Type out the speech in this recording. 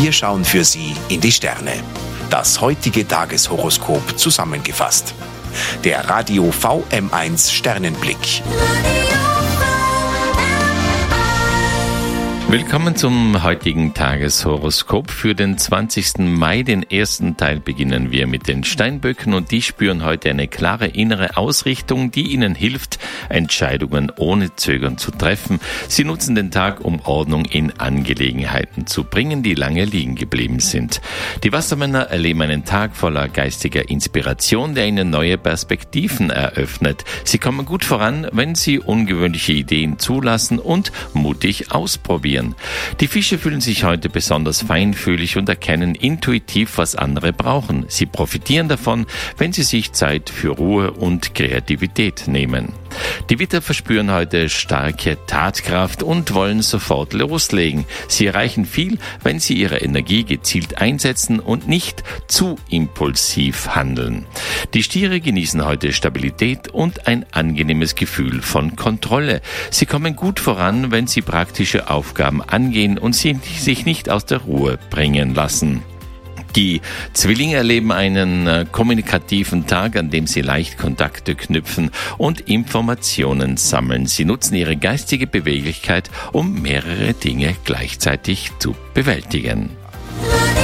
Wir schauen für Sie in die Sterne. Das heutige Tageshoroskop zusammengefasst. Der Radio VM1 Sternenblick. Willkommen zum heutigen Tageshoroskop für den 20. Mai. Den ersten Teil beginnen wir mit den Steinböcken und die spüren heute eine klare innere Ausrichtung, die ihnen hilft, Entscheidungen ohne Zögern zu treffen. Sie nutzen den Tag, um Ordnung in Angelegenheiten zu bringen, die lange liegen geblieben sind. Die Wassermänner erleben einen Tag voller geistiger Inspiration, der ihnen neue Perspektiven eröffnet. Sie kommen gut voran, wenn sie ungewöhnliche Ideen zulassen und mutig ausprobieren. Die Fische fühlen sich heute besonders feinfühlig und erkennen intuitiv, was andere brauchen. Sie profitieren davon, wenn sie sich Zeit für Ruhe und Kreativität nehmen. Die Widder verspüren heute starke Tatkraft und wollen sofort loslegen. Sie erreichen viel, wenn sie ihre Energie gezielt einsetzen und nicht zu impulsiv handeln. Die Stiere genießen heute Stabilität und ein angenehmes Gefühl von Kontrolle. Sie kommen gut voran, wenn sie praktische Aufgaben angehen und sie sich nicht aus der Ruhe bringen lassen. Die Zwillinge erleben einen kommunikativen Tag, an dem sie leicht Kontakte knüpfen und Informationen sammeln. Sie nutzen ihre geistige Beweglichkeit, um mehrere Dinge gleichzeitig zu bewältigen.